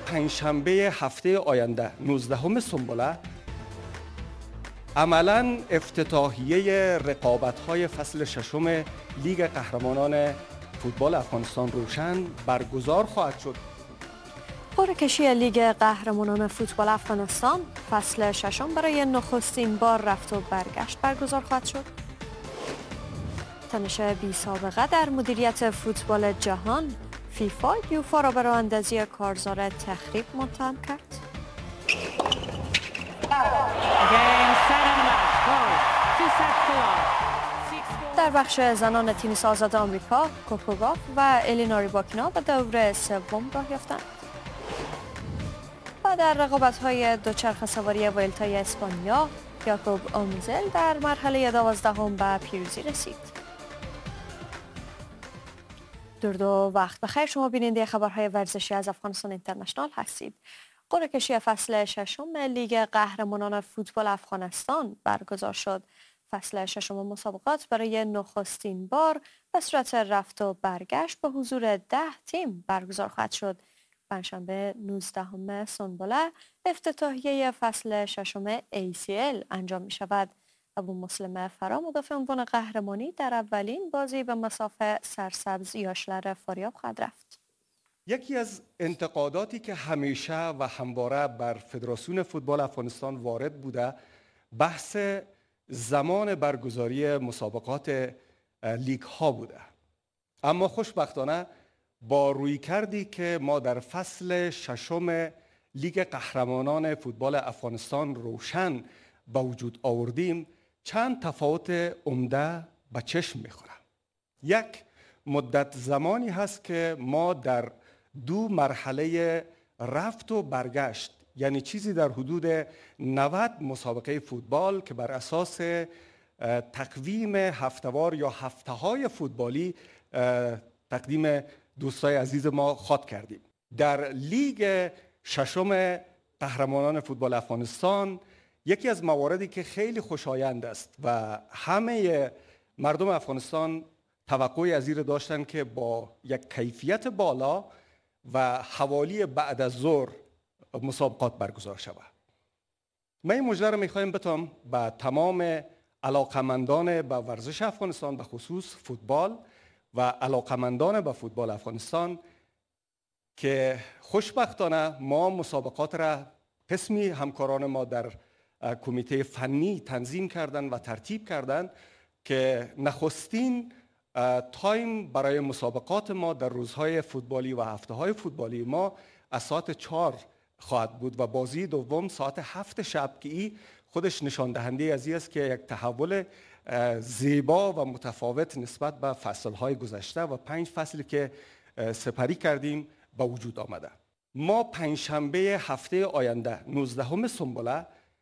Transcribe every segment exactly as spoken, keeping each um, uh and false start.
پنجشنبه هفته آینده نوزدهم سنبله عملاً افتتاحیه رقابت‌های فصل ششم لیگ قهرمانان فوتبال افغانستان روشن برگزار خواهد شد. قرعه کشی لیگ قهرمانان فوتبال افغانستان فصل ششم برای نخستین بار رفت و برگشت برگزار خواهد شد. تنش بی سابقه در مدیریت فوتبال جهان، فیفا یوفا را برای اندازی کارزار تخریب متهم کرد. در بخش زنان تنیس آزاد آمریکا، کوکو گاف و الینا ریباکینا به دور سوم راه یافتند. و در رقابت‌های دوچرخه سواری ولتای اسپانیا، یاکوب اومزل در مرحله دوازدهم به پیروزی رسید. درود و وقت بخیر، شما بیننده خبرهای ورزشی از افغانستان اینترنشنال هستید. قرعه کشی فصل ششم لیگ قهرمانان فوتبال افغانستان برگزار شد. فصل ششم مسابقات برای نخستین بار به صورت رفت و برگشت به حضور ده تیم برگزار خواهد شد. پنجشنبه نوزدهم سنبله افتتاحیه فصل ششم ای سی ال انجام می شود. ابو مسلم فرا مدافع عنوان قهرمانی در اولین بازی به مصاف سرسبز یاشلر فاریاب خواهد رفت. یکی از انتقاداتی که همیشه و همواره بر فدراسیون فوتبال افغانستان وارد بوده بحث زمان برگزاری مسابقات لیگ ها بوده. اما خوشبختانه با روی کردی که ما در فصل ششم لیگ قهرمانان فوتبال افغانستان روشن به وجود آوردیم، چند تفاوت عمده به چشم میخوره. یک، مدت زمانی هست که ما در دو مرحله رفت و برگشت، یعنی چیزی در حدود نود مسابقه فوتبال که بر اساس تقویم هفته‌وار یا هفته‌های فوتبالی تقدیم دوستای عزیز ما خواد کردیم. در لیگ ششم قهرمانان فوتبال افغانستان یکی از مواردی که خیلی خوشایند است و همه مردم افغانستان توقعی از این داشتن که با یک کیفیت بالا و حوالی بعد از ظهر مسابقات برگزار شود. من این مژده را میخوایم بتم به تمام علاقمندان به ورزش افغانستان، به خصوص فوتبال و علاقمندان به فوتبال افغانستان که خوشبختانه ما مسابقات را قسمی همکاران ما در کمیته فنی تنظیم کردن و ترتیب کردن که نخستین تایم برای مسابقات ما در روزهای فوتبالی و هفته‌های فوتبالی ما از ساعت چهار خواهد بود و بازی دوم ساعت هفت شب که ای خودش نشان دهنده از این است که یک تحول زیبا و متفاوت نسبت به فصل‌های گذشته و پنج فصلی که سپری کردیم به وجود آمده. ما پنجشنبه هفته آینده نوزدهم سنبله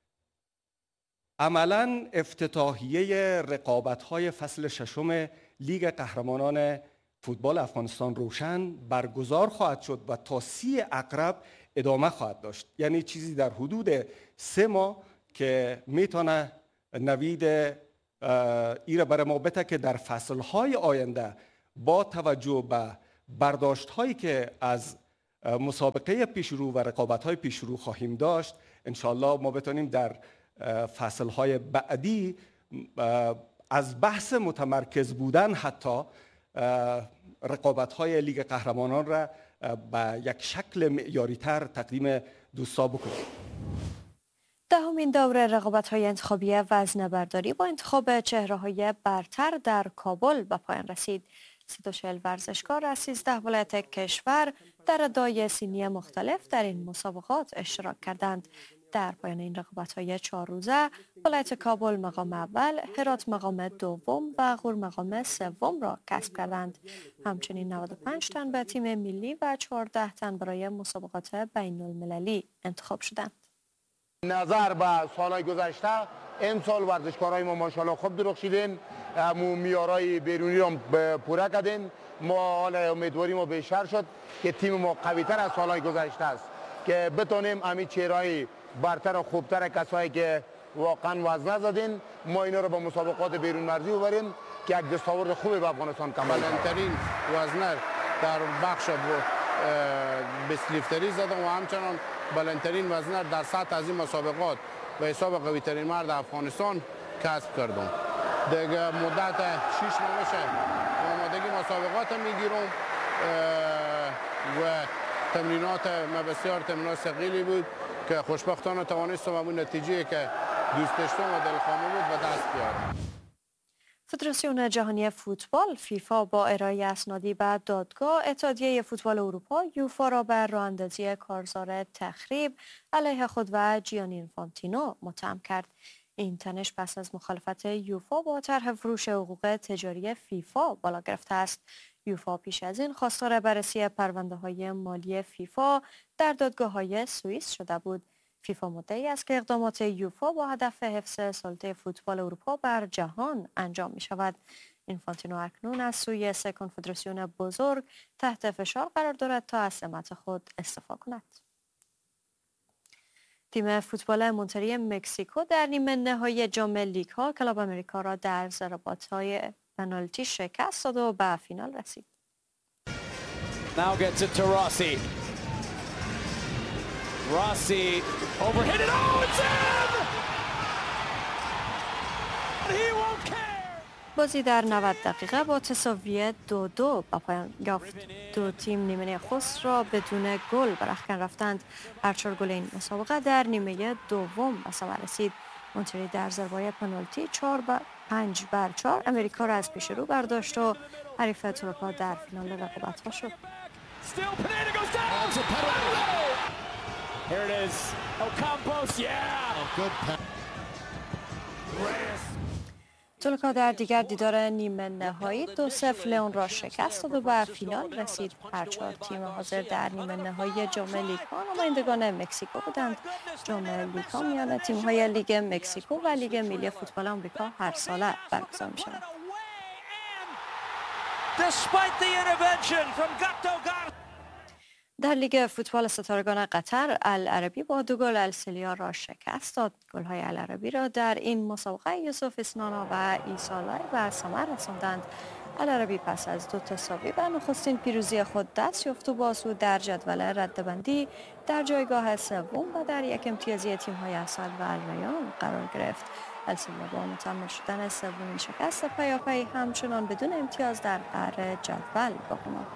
عملاً افتتاحیه رقابت‌های فصل ششم لیگ قهرمانان فوتبال افغانستان روشن برگزار خواهد شد و تا سی عقرب ادامه خواهد داشت. یعنی چیزی در حدود سه ماه که میتونه نوید ایره برای ما بده که در فصلهای آینده با توجه به برداشت‌هایی که از مسابقه پیشرو و رقابت‌های پیشرو خواهیم داشت، انشالله ما بتونیم در فصلهای بعدی از بحث متمرکز بودن حتی رقابت‌های لیگ قهرمانان را به یک شکل معیاری‌تر تقدیم دوستا بکنیم. دهمین دوره رقابت‌های انتخابی وزنه‌برداری با انتخاب چهره‌های برتر در کابل به پایان رسید. سی و چهل ورزشکار از سیزده ولایت کشور در ادای سینی مختلف در این مسابقات اشتراک کردند. در پایان این رقابت‌های چهار روزه ولایت کابل مقام اول، هرات مقام دوم و غور مقام سوم را کسب کردند. همچنین نود و پنج تن به تیم ملی و چهارده تن برای مسابقات بین المللی انتخاب شدند. نظر به سالهای گذشته امسال ورزشکارای ما ماشاءالله خوب درخشیدن، همون میارای بیرونی را پوره کردن. ما حالا امیدواری ما بیشتر شد که تیم ما قوی‌تر از سالهای گذشته است که بتونیم همین چهرهای برتر و خوبتر کسایی که واقعا وزنه زدین ما اینا رو به مسابقات بیرون مرزی ببریم که یک دستاورد خوبی به افغانستان کمال بلندترین وزنه در بخش بیست زدم و همچنان بلندترین وزنه در سطح از این مسابقات به حساب قوی ترین مرد افغانستان کسب کردم. دیگه مدت شش ماه میشه آمادگی مسابقات میگیرم و تمرینات ما بسیار تمرینات ثقیلی بود که خوشبختانه توانستم همون نتیجه که دوست داشتم و دلخواه بود به دست بیارم. فدراسیون جهانی فوتبال فیفا با ارائه اسنادی به دادگاه اتحادیه فوتبال اروپا یوفا را بر راه‌اندازی کارزار تخریب علیه خود و جیانی اینفانتینو متهم کرد. این تنش پس از مخالفت یوفا با طرح فروش حقوق تجاری فیفا بالا گرفته است. یوفا پیش از این خواستار بررسی پرونده‌های مالی فیفا در دادگاه‌های سوئیس شده بود. فیفا مدعی است که اقدامات یوفا با هدف حفظ سلطه فوتبال اروپا بر جهان انجام می شود. اینفانتینو اکنون از سوی سه کنفدراسیون بزرگ تحت فشار قرار دارد تا از سمت خود استعفا کند. تیم فوتبال مونتری مکزیکو در نیمه نهایی جام لیگ ها کلاب امریکا را در ضربات‌های پنالتی شکست داد و به فینال رسید. Now gets it to Rossi. Rossi overhit it. Oh, it's in! He won't care. بازی در نود دقیقه با تساوی دو دو به پایان یافت. دو تیم نیمه خست را بدون گل به رختکن رفتند. هر چهار گل این مسابقه در نیمه دوم به ثمر رسید. مونتری در ضربه‌های پنالتی چهار بر پنج بر چهار امریکا را از پیش رو برداشت و حریف ترک‌ها در فینال رقابت‌ها شد. Here it is. Ocampos, yeah. Oh, good pass. تولکا در دیگر دیدار نیمه نهایی دو صفر لیون را شکست داد و به فینال رسید. هر چهار تیم حاضر در نیمه نهایی جام لیگ ها نمایندگان مکزیکو بودند. جام لیگ ها میان تیم های لیگ مکزیکو و لیگ ملی فوتبال آمریکا هر ساله برگزار می شود. در لیگ فوتبال ستارگان قطر العربی با دو گل السلیا را شکست داد. گل‌های العربی را در این مسابقه یوسف اسنانا و ایسالای به ثمر رساندند. العربی پس از دو تساوی به نخستین پیروزی خود دست یافت و با صعود در جدول رده‌بندی در جایگاه سوم و در یک امتیازی تیم‌های اسد و الریان قرار گرفت. السلیا با متحمل شدن سومین شکست پیاپی همچنان بدون امتیاز در قعر جدول باقی ماند.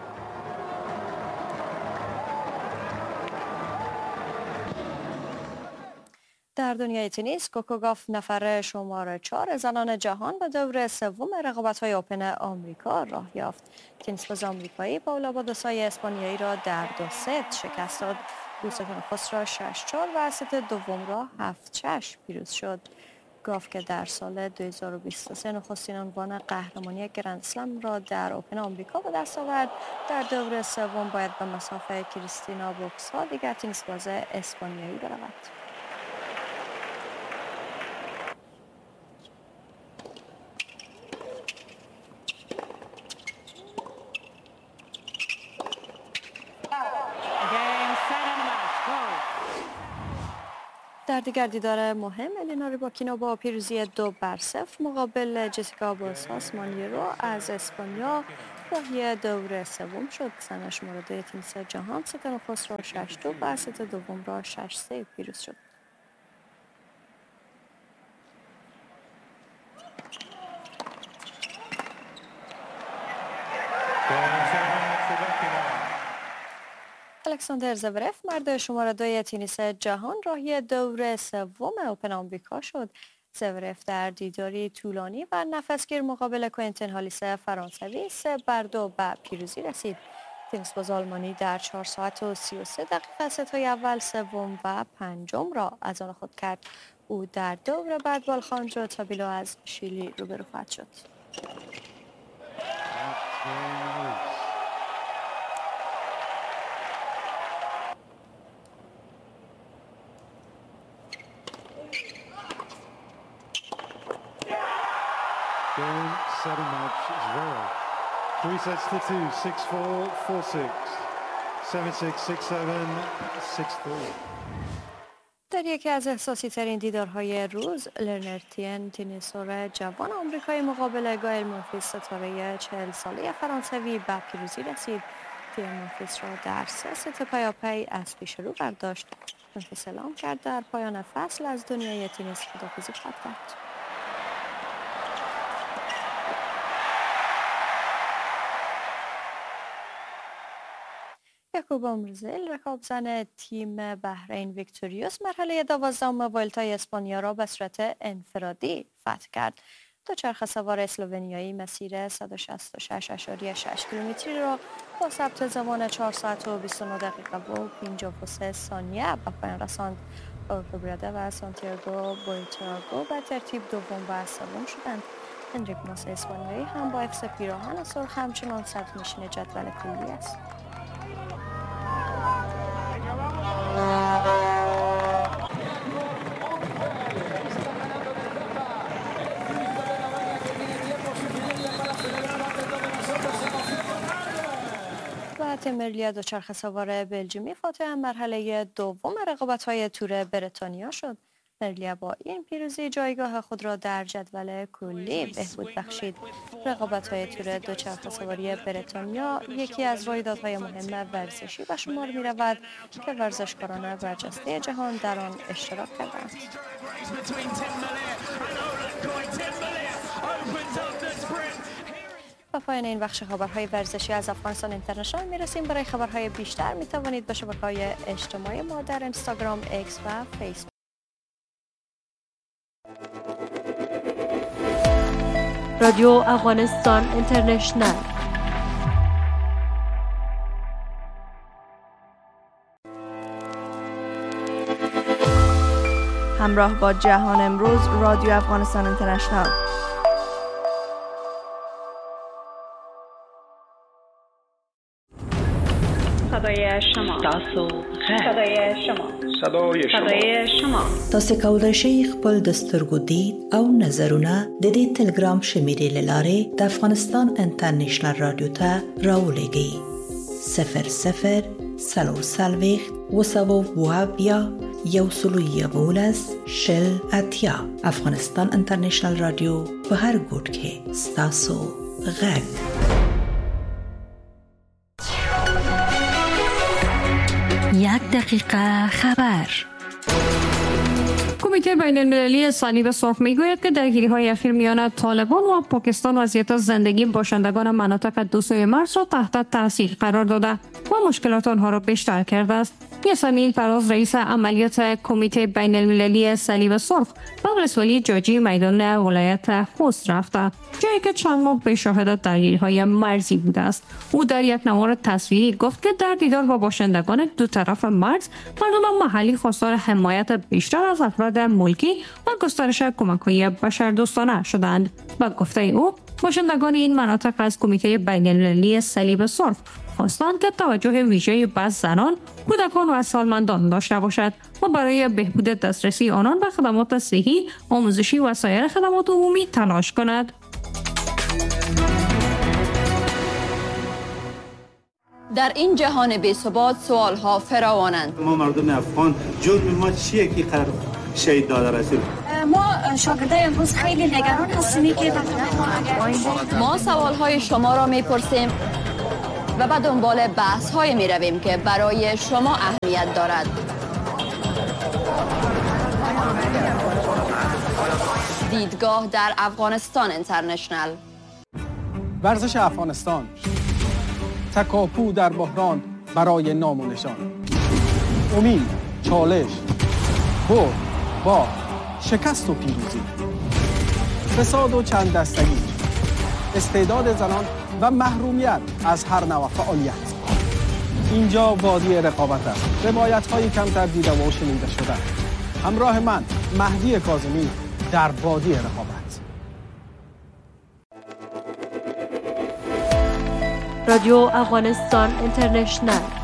در دنیای تنیس کوکو گاف نفر شماره چهار زنان جهان به دور سوم رقابت‌های اوپن آمریکا راه یافت. تنیسباز آمریکایی پائولا بادوسای اسپانیایی را در دو ست شکست داد. او ست نخست را شش چهار و ست دوم را هفت شش پیروز شد. گاف که در سال دو هزار و بیست و سه نخستین عنوان قهرمانی گرند اسلم را در اوپن آمریکا به دست آورد، در دور سوم باید به مسافه کریستینا بوکسا دیگر تنیسباز اسپانیایی برود. در دیگر دیدار مهم الینا ریباکینا با پیروزی دو بر صفر مقابل جسیکا بوساس مانیرو از اسپانیا راهی دور سوم شد. زن شماره دو تنیس جهان ست نخست را شش دو و ست دوم را شش سه پیروز شد. الکساندر زورف مرد شماره دو تنیس جهان راهی دور سوم اوپن آمریکا شد. زورف در دیداری طولانی و نفسگیر مقابل کوینتن هالیس فرانسوی سه بر دو به پیروزی رسید. تنیسباز آلمانی در چهار ساعت و سی و سه دقیقه ست‌های اول، سوم و پنجم را از آن خود کرد. او در دور بعد با آلخاندرو تابیلو از شیلی روبرو خواهد شد. Game, setting match is Zverev. Three sets to two, six four, four six, seven six, six seven, six three. در یکی از احساسی ترین دیدارهای روز، لرنرتین تنیسور جوان آمریکایی مقابل گایل مونفیس ستاره چهل ساله فرانسوی به پیروزی رسید. تیم منفیس را در سه ست پیاپی از پیش رو برداشت. منفیس اعلام کرد در پایان فصل از دنیای تنیس خداحافظی خواهد کرد. یعقوب آمرزل رکابزن تیم بحرین ویکتوریوس مرحله دوازدهم ولتای اسپانیا را به صورت انفرادی فتح کرد. دوچرخه سوار اسلوونیایی مسیر صد و شصت و شش ممیز شش کیلومتری را با ثبت زمان چهار ساعت و بیست و نه دقیقه و پنجاه و سه ثانیه به پایان رساند. اورکوبراده و سانتیاگو بویتراگو به ترتیب دوم و سوم شدند. هنریک ماس اسپانیایی هم با حفظ پیراهن سرخ همچنان صدرنشین جدول کلی است. تیم ملی دوچرخه سوار بلژیمی فاتح مرحله دوم رقابت‌های تور بریتانیا شد. ملی با این پیروزی جایگاه خود را در جدول کلی بهبود بخشید. رقابت‌های تور دوچرخه سواری بریتانیا یکی از رویدادهای مهم ورزشی به شمار می‌رود که ورزشکاران برجسته جهان در آن اشتراک کردند. با پایان این بخش خبرهای ورزشی از افغانستان اینترنشنال میرسیم. برای خبرهای بیشتر میتوانید به شبکه‌های اجتماعی ما در اینستاگرام، ایکس و فیسبوک. رادیو افغانستان اینترنشنال. همراه با جهان امروز، رادیو افغانستان اینترنشنال. صدای شما تاسو صدای شما صدای شما صدای شما تاسو کولای شئ خپل د سترګو دید او نظرونه د دې ټلګرام شمیرې لاره د افغانستان انټرنیشنل رادیو ته راولېږئ. صفر صفر سلور سلويخت وسوو وابیا یو سلو یولس شل اتیا. افغانستان انټرنیشنل رادیو په هر ګوټ کې ستاسو غږ. یک دقیقه خبر. کمیته بین المللی صلیب سرخ میگوید که درگیری‌های اخیر میان طالبان و پاکستان وضعیت زندگی باشندگان مناطق دو سوی مرز را تحت تاثیر قرار داده و مشکلات آنها را بیشتر کرده است. یاسمین فراز رئیس عملیات کمیته بین المللی صلیب سرخ به ولسوالی جاجی میدان ولایت خوست رفته، جایی که چند ماه به شاهد درگیری‌های مرزی بوده است. او در یک نوار تصویری گفت که در دیدار با باشندگان دو طرف مرز، مردم محلی خواستار حمایت بیشتر از افراد ملکی و گسترش کمک‌های بشردوستانه شدند. با گفته او، باشندگان این مناطق از کمیته بین المللی صلیب سرخ خواستند که توجه ویژه‌ای به زنان، کودکان و سالمندان داشته باشد و برای بهبود دسترسی آنان به خدمات صحی، آموزشی و سایر خدمات عمومی تلاش کند. در این جهان بی‌ثبات سوال‌ها فراوانند. ما مردم افغان جرم ما چیه که قرار شهید داده رسول؟ ما شاگردای امروز خیلی نگران هستیم که ما سوال‌های شما را می‌پرسیم و به دنبال بحث‌های می‌رویم که برای شما اهمیت دارد. دیدگاه در افغانستان اینترنشنال. ورزش افغانستان، تکاپو در بحران برای نام و نشان، امید، چالش، برد، با شکست و پیروزی، فساد و چند دستگی، استعداد زنان و محرومیت از هر نوع فعالیت. اینجا وادی رقابت است. روایت‌های کمتر دیده و شنیده شده. همراه من مهدی کاظمی در وادی رقابت. رادیو افغانستان اینترنشنال.